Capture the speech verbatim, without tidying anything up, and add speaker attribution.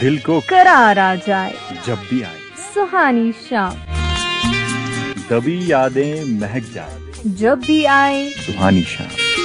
Speaker 1: दिल को
Speaker 2: करार आ जाए
Speaker 1: जब भी आए,
Speaker 2: सुहानी शाम
Speaker 1: दबी यादें महक जाए
Speaker 2: जब भी आए
Speaker 1: सुहानी शाम।